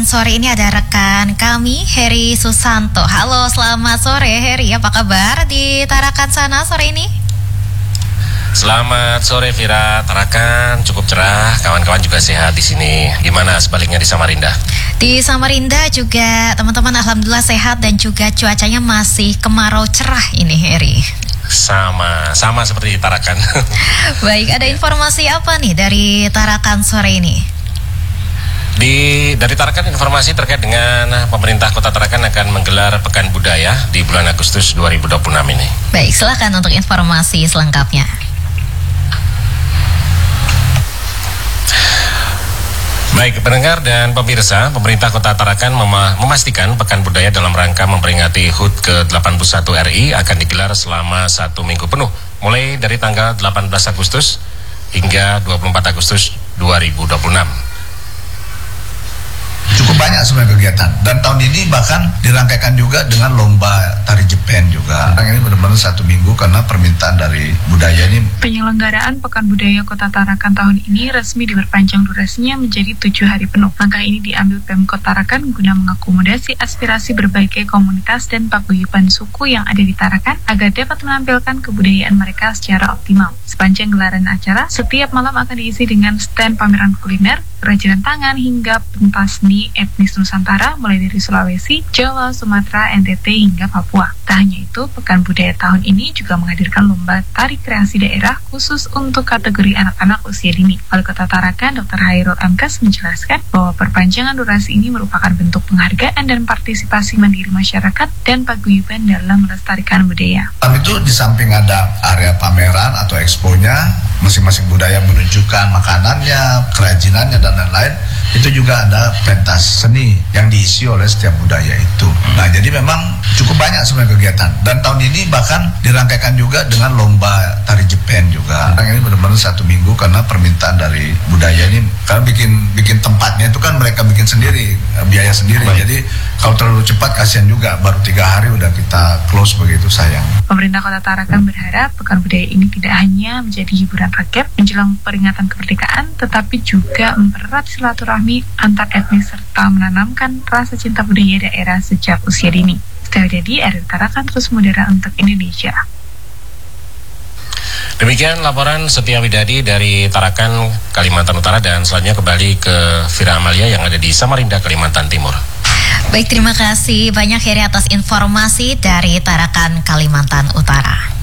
Sore ini ada rekan kami, Heri Susanto. Halo, selamat sore Heri, apa kabar di Tarakan sana sore ini? Selamat sore Vira, Tarakan cukup cerah, kawan-kawan juga sehat di sini. Gimana sebaliknya di Samarinda? Di Samarinda juga teman-teman alhamdulillah sehat dan juga cuacanya masih kemarau cerah ini Heri. Sama seperti di Tarakan. Baik, ada informasi apa nih dari Tarakan sore ini? Dari Tarakan informasi terkait dengan pemerintah Kota Tarakan akan menggelar Pekan Budaya di bulan Agustus 2026 ini. Baik, silakan untuk informasi selengkapnya. Baik, pendengar dan pemirsa, pemerintah Kota Tarakan memastikan Pekan Budaya dalam rangka memperingati HUT ke-81 RI akan digelar selama 1 minggu penuh, mulai dari tanggal 18 Agustus hingga 24 Agustus 2026. Cukup banyak sebenarnya kegiatan, dan tahun ini bahkan dirangkaikan juga dengan lomba tari Jepen juga. Ini benar-benar 1 minggu karena permintaan dari budaya ini. Penyelenggaraan Pekan Budaya Kota Tarakan tahun ini resmi diperpanjang durasinya menjadi 7 hari penuh. Langkah ini diambil Pemkot Tarakan guna mengakomodasi aspirasi berbagai komunitas dan paguyuban suku yang ada di Tarakan agar dapat menampilkan kebudayaan mereka secara optimal. Sepanjang gelaran acara, setiap malam akan diisi dengan stand pameran kuliner, kerajinan tangan hingga pentas seni etnis Nusantara mulai dari Sulawesi, Jawa, Sumatera, NTT hingga Papua. Tak hanya itu, Pekan Budaya tahun ini juga menghadirkan lomba tari kreasi daerah khusus untuk kategori anak-anak usia dini. Wali Kota Tarakan, Dr. Hairul Amkas menjelaskan bahwa perpanjangan durasi ini merupakan bentuk penghargaan dan partisipasi mandiri masyarakat dan paguyuban dalam melestarikan budaya. Itu di samping ada area pameran atau expo-nya, masing-masing budaya menunjukkan makanannya, kerajinannya dan lain-lain. Itu juga ada pentas seni yang diisi oleh setiap budaya itu. Nah, jadi memang cukup banyak sebenarnya kegiatan. Dan tahun ini bahkan dirangkaikan juga dengan lomba tari Jepen juga. Ini benar-benar 1 minggu karena permintaan dari budaya ini. Karena bikin tempatnya itu kan mereka bikin sendiri, biaya sendiri. Jadi kalau terlalu cepat kasihan juga. Baru 3 hari udah kita close, begitu sayang. Pemerintah Kota Tarakan berharap Pekan Budaya ini tidak hanya menjadi hiburan rakyat menjelang peringatan kemerdekaan, tetapi juga mempererat silaturahmi antar etnis serta menanamkan rasa cinta budaya daerah sejak usia dini. Setelah jadi, RRI Tarakan terus mengudara untuk Indonesia. Demikian laporan Setia Widadi dari Tarakan, Kalimantan Utara, dan selanjutnya kembali ke Vira Amalia yang ada di Samarinda, Kalimantan Timur. Baik, terima kasih banyak Heri atas informasi dari Tarakan, Kalimantan Utara.